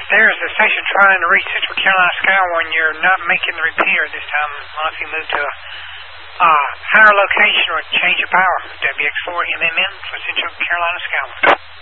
there's the station trying to reach Central Carolina Skyward. You're not making the repeater this time. Well, if you move to a higher location or change your power. WX4 MMN for Central Carolina Skyward.